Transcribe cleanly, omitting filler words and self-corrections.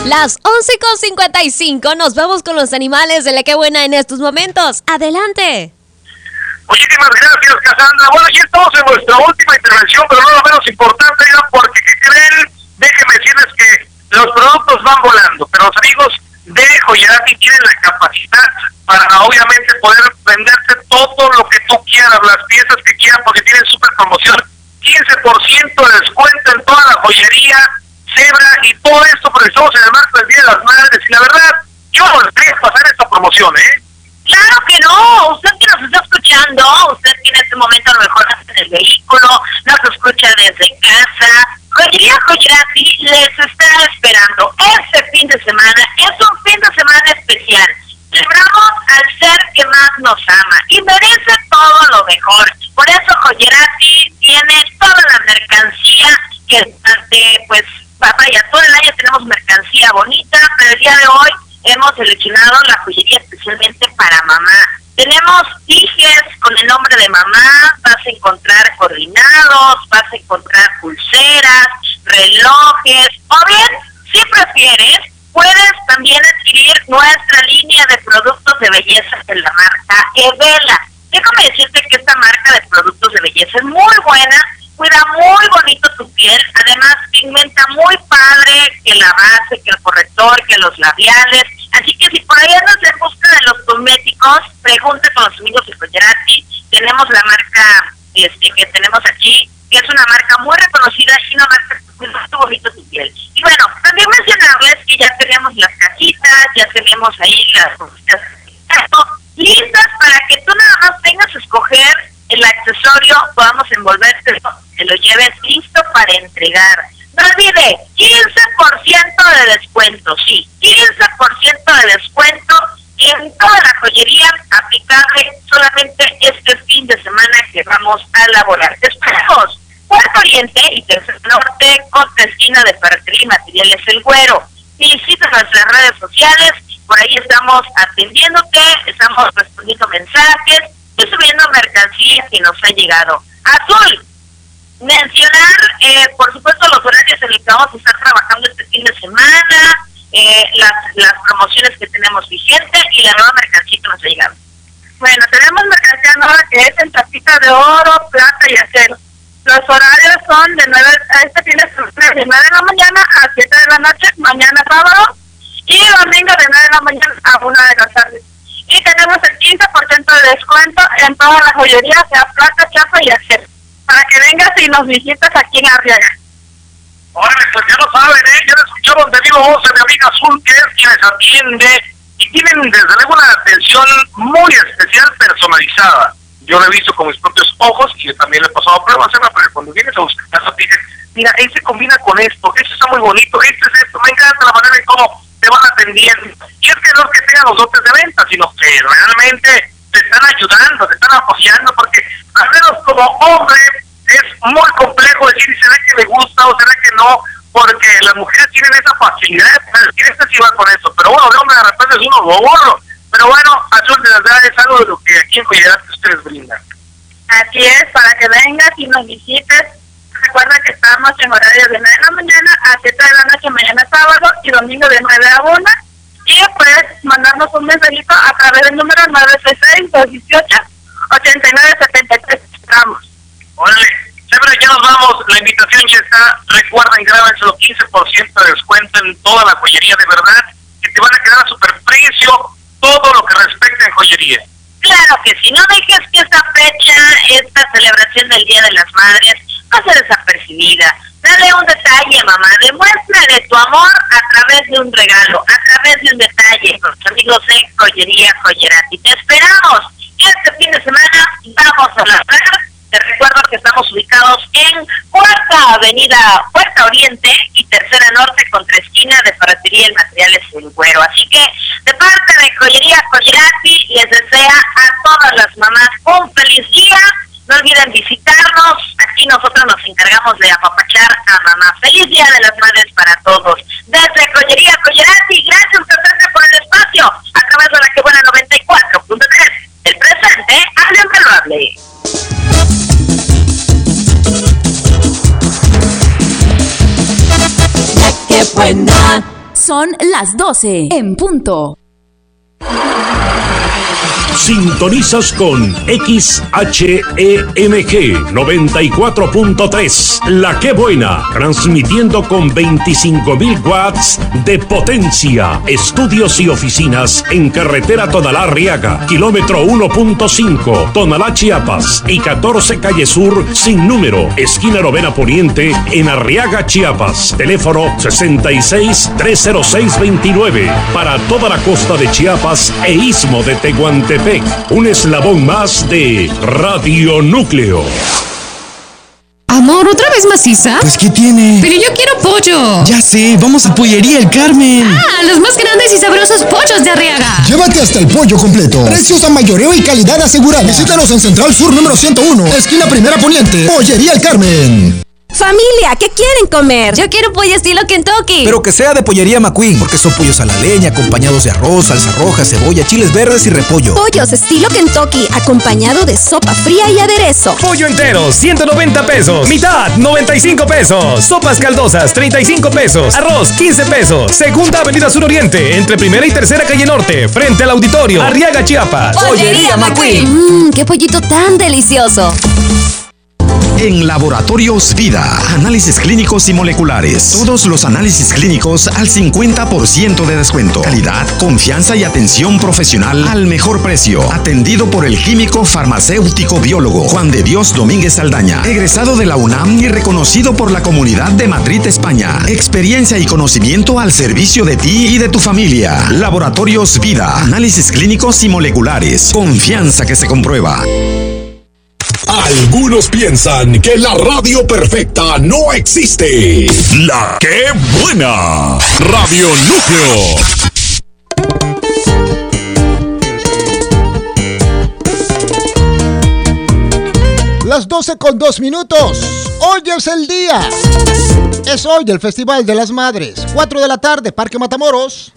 Las 11:55, nos vamos con los animales de la que buena en estos momentos. Adelante. Muchísimas gracias, Cassandra. Bueno, ya estamos en nuestra última intervención, pero no lo menos importante, porque ¿qué creen? Déjenme decirles que los productos van volando, pero los amigos de Joyerati tienen la capacidad para obviamente poder venderte todo lo que tú quieras, las piezas que quieras, porque tienen súper promoción, 15% de descuento en toda la joyería, cebra y todo esto, porque estamos en el marco del Día de las Madres, y la verdad, yo no les voy a pasar esta promoción, Claro que no, usted que nos está escuchando, usted que en este momento a lo mejor está en el vehículo, nos escucha desde casa, Joyería Joyerati les está esperando. Este fin de semana es un fin de semana especial. Celebramos al ser que más nos ama y merece todo lo mejor. Por eso Joyerati tiene toda la mercancía que pues vaya, todo el año tenemos mercancía bonita, pero el día de hoy hemos seleccionado la joyería especialmente para mamá. Tenemos dijes con el nombre de mamá, vas a encontrar coordinados, vas a encontrar pulseras, relojes, o bien, si prefieres, puedes también adquirir nuestra línea de productos de belleza de la marca Evela. Déjame decirte que esta marca de productos de belleza es muy buena, cuida muy bonito tu piel, además pigmenta muy padre que la base, que el corrector, que los labiales. Así que si por ahí andas en busca de los cosméticos, pregunta con los amigos de Joyerati. Tenemos la marca que tenemos aquí, que es una marca muy reconocida y una marca que cuida muy bonito tu piel. Y bueno, también mencionarles que ya tenemos las cajitas, ya tenemos ahí las cositas listas para que tú nada más tengas que escoger el accesorio, podamos envolverte, que lo lleves listo para entregar. No olvide, 15% de descuento, sí, 15% de descuento en toda la joyería, aplicable solamente este fin de semana que vamos a laborar. Te esperamos, Puerto Oriente y Tercer Norte, contra esquina de Ferretería y Materiales El Güero. Visita nuestras redes sociales, por ahí estamos atendiéndote, estamos respondiendo mensajes, y subiendo mercancía que nos ha llegado. Azul, mencionar, por supuesto, los horarios en los que vamos a estar trabajando este fin de semana, las promociones que tenemos vigentes y la nueva mercancía que nos ha llegado. Bueno, tenemos mercancía nueva que es en tapita de oro, plata y acero. Los horarios son de 9 a este fin de semana, de 9 de la mañana a 7 de la noche, mañana sábado, y domingo de 9 de la mañana a 1 de la tarde. Y tenemos el 15% de descuento en toda la joyería, sea plata, chapa y acero, para que vengas y nos visites aquí en Arriaga. Órale, pues ya lo saben, ya lo escucharon de viva voz de mi amiga Azul, que es quien les atiende, y tienen desde luego una atención muy especial, personalizada. Yo lo he visto con mis propios ojos, y yo también le he pasado pruebas, pero cuando vienes a buscar, te dicen, mira, este combina con esto está muy bonito, este es esto, me encanta la manera en cómo te van atendiendo. Y es que no es que tengan los dotes de venta, sino que realmente te están ayudando, te están apoyando, porque al menos como hombre es muy complejo decir, ¿será que le gusta o será que no? Porque las mujeres tienen esa facilidad de decir, sí va con eso, pero bueno, de hombre de repente es uno borro. Pero bueno, Azul, de verdad es algo de lo que aquí en Joyerati ustedes brindan. Así es, para que vengas y nos visites. Recuerda que estamos en horario de 9 de la mañana a 7 de la noche, mañana sábado, y domingo de 9 a 1. Y puedes mandarnos un mensajito a través del número 966-218-8973. Estamos. Órale, siempre ya nos vamos, la invitación ya está. Recuerden, grábenselo, 15% de descuento en toda la joyería, de verdad, que te van a quedar a superprecio todo lo que respecta en joyería. Claro que si no dejes que esta fecha, esta celebración del Día de las Madres, pase desapercibida. Dale un detalle, mamá. Demuéstrale tu amor a través de un regalo, a través de un detalle. Con tus amigos de Joyería Joyerati. Te esperamos. Este fin de semana vamos a labrar. Te recuerdo que estamos ubicados en Cuarta Avenida, Puerto Oriente y Tercera Norte, contra esquina de Ferretería y Materiales El Güero. Así que, de parte de Joyería Joyerati, les desea a todas las mamás un feliz día. No olviden visitarnos. Aquí nosotros nos encargamos de apapachar a mamá. Feliz Día de las Madres para todos. Desde Joyería Joyerati, gracias Cassandra por el espacio. A través de la que buena 94.3. El presente, hable imperable. La que buena. Son las 12 en punto. Sintonizas con XHEMG 94.3, La Que Buena, transmitiendo con 25.000 watts de potencia. Estudios y oficinas en carretera Tonalá-Arriaga, kilómetro 1.5, Tonalá, Chiapas, y 14 Calle Sur, sin número, esquina Novena Poniente, en Arriaga, Chiapas. Teléfono 66-306-29, para toda la costa de Chiapas e istmo de Tehuantepec. Un eslabón más de Radio Núcleo. Amor, ¿otra vez maciza? Pues, ¿qué tiene? Pero yo quiero pollo. Ya sé, vamos a Pollería El Carmen. ¡Ah, los más grandes y sabrosos pollos de Arriaga! Llévate hasta el pollo completo. Precios a mayoreo y calidad asegurada. Visítanos en Central Sur número 101, esquina Primera Poniente. Pollería El Carmen. Familia, ¿qué quieren comer? Yo quiero pollo estilo Kentucky. Pero que sea de Pollería McQueen, porque son pollos a la leña, acompañados de arroz, salsa roja, cebolla, chiles verdes y repollo. Pollos estilo Kentucky, acompañado de sopa fría y aderezo. Pollo entero, 190 pesos. Mitad, 95 pesos. Sopas caldosas, 35 pesos. Arroz, 15 pesos. Segunda Avenida Sur Oriente, entre Primera y Tercera Calle Norte, frente al auditorio. Arriaga, Chiapas. Pollería McQueen. ¡Qué pollito tan delicioso! En Laboratorios Vida, análisis clínicos y moleculares. Todos los análisis clínicos al 50% de descuento. Calidad, confianza y atención profesional al mejor precio. Atendido por el químico farmacéutico biólogo Juan de Dios Domínguez Saldaña, egresado de la UNAM y reconocido por la comunidad de Madrid, España. Experiencia y conocimiento al servicio de ti y de tu familia. Laboratorios Vida, análisis clínicos y moleculares. Confianza que se comprueba. Algunos piensan que la radio perfecta no existe. La Que Buena. Radio Núcleo. Las 12:02. Hoy es el día. Es hoy el Festival de las Madres. 4 de la tarde, Parque Matamoros.